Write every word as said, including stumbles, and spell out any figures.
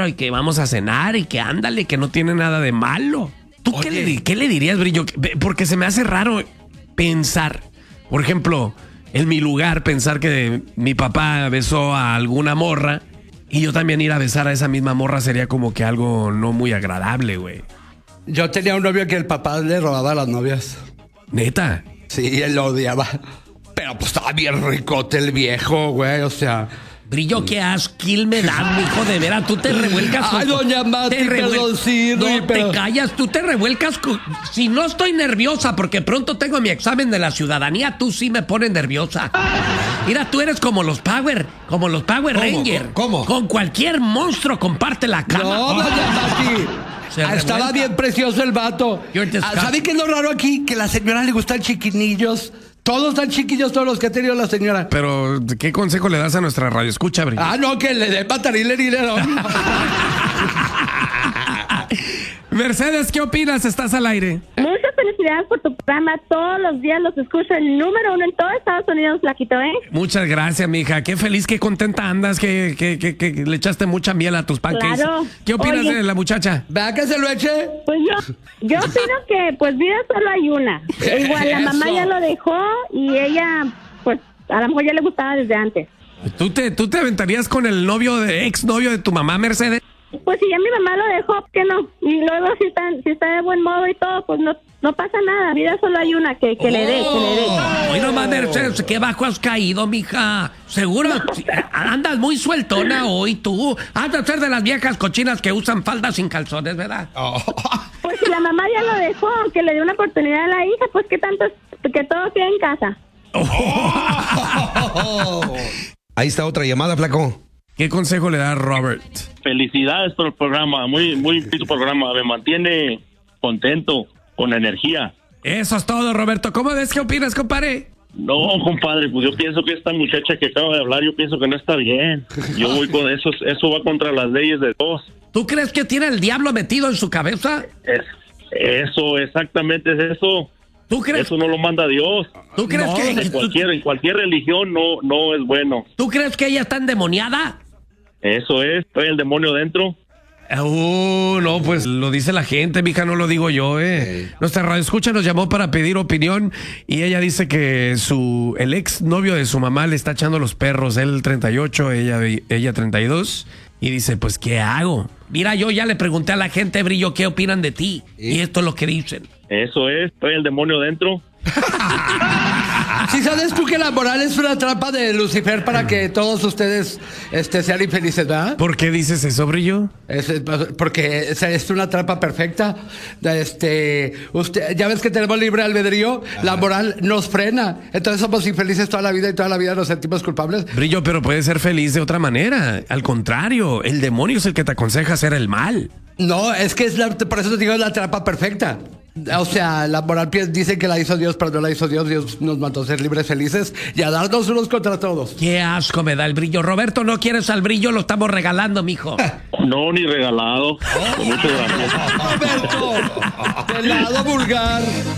y que vamos a cenar y que ándale, que no tiene nada de malo. ¿Tú qué le, qué le dirías, Brillo? Porque se me hace raro pensar, por ejemplo, en mi lugar, pensar que mi papá besó a alguna morra y yo también ir a besar a esa misma morra sería como que algo no muy agradable, güey. Yo tenía un novio que el papá le robaba a las novias. ¿Neta? Sí, él lo odiaba. Pero pues estaba bien ricote el viejo, güey, o sea... Brillo, qué asquil me da, mijo, de veras, tú te revuelcas con... Ay, doña Mati, perdón, sí, no, no, pero... te callas, tú te revuelcas con... Si no estoy nerviosa porque pronto tengo mi examen de la ciudadanía, tú sí me pones nerviosa. Mira, tú eres como los Power, como los Power Rangers. ¿Cómo? Con cualquier monstruo comparte la cama. No, doña Mati. Ah, estaba bien precioso el vato. Ah, ¿sabe qué es lo raro aquí? Que a la señora le gustan chiquinillos. Todos están chiquillos, todos los que ha tenido la señora. Pero, ¿qué consejo le das a nuestra radio? Escucha, Brillo. Ah, no, que le dé patarile dinero. Mercedes, ¿qué opinas? Estás al aire. Muchas felicidades por tu programa. Todos los días los escucho, el número uno en todo Estados Unidos, Flaquito, ¿eh? Muchas gracias, mija. Qué feliz, qué contenta andas, que, que, que, que le echaste mucha miel a tus pancakes. Claro. ¿Qué opinas Oye, de la muchacha? ¿Vea que se lo eche? Pues yo, yo opino que, pues, vida solo hay una. Igual la mamá ya lo dejó y ella, pues, a lo mejor ya le gustaba desde antes. ¿Tú te, tú te aventarías con el novio, de ex novio de tu mamá, Mercedes? Pues si ya mi mamá lo dejó, ¿por qué no? Y luego si está, si está de buen modo y todo, pues no, no pasa nada. Vida solo hay una, que, que oh. le dé, que le dé. Hoy nomás, Mercedes, qué bajo has caído, mija. Seguro andas muy sueltona hoy tú. Has de ser de las viejas cochinas que usan faldas sin calzones, ¿verdad? Oh. Pues si la mamá ya lo dejó, que le dé una oportunidad a la hija, pues que tanto, que todo quede en casa. Oh. Ahí está otra llamada, flaco. ¿Qué consejo le da Robert? Felicidades por el programa, muy muy tu programa, me mantiene contento, con energía. Eso es todo, Roberto. ¿Cómo ves? ¿Qué opinas, compadre? No, compadre, pues yo pienso que esta muchacha que acaba de hablar, yo pienso que no está bien. Yo voy con eso, eso va contra las leyes de Dios. ¿Tú crees que tiene el diablo metido en su cabeza? Es, eso, exactamente es eso. ¿Tú crees? Eso no lo manda Dios. ¿Tú crees no, que en cualquier, en cualquier religión no, no es bueno? ¿Tú crees que ella está endemoniada? Eso es, trae el demonio dentro. Uh, no, pues lo dice la gente, mija, no lo digo yo, eh. Sí. Nuestra radio escucha nos llamó para pedir opinión y ella dice que su el ex novio de su mamá le está echando los perros, él treinta y ocho, ella, ella treinta y dos, y dice, pues, ¿qué hago? Mira, yo ya le pregunté a la gente, Brillo, ¿qué opinan de ti? ¿Sí? Y esto es lo que dicen. Eso es, trae el demonio dentro. ¿Sí sabes tú que la moral es una trampa de Lucifer para que todos ustedes este, sean infelices, ¿verdad? ¿Por qué dices eso, Brillo? Es, porque es, es una trampa perfecta. Este, usted, ya ves que tenemos libre albedrío. Ajá. La moral nos frena. Entonces somos infelices toda la vida y toda la vida nos sentimos culpables. Brillo, pero puedes ser feliz de otra manera. Al contrario, el demonio es el que te aconseja hacer el mal. No, es que es la, por eso te digo, es la trampa perfecta. O sea, la moral dice que la hizo Dios, pero no la hizo Dios. Dios nos mandó a ser libres, felices y a darnos unos contra todos. Qué asco me da el Brillo. Roberto, ¿no quieres al Brillo? Lo estamos regalando, mijo. No, ni regalado. Muchas gracias. Roberto, del lado vulgar.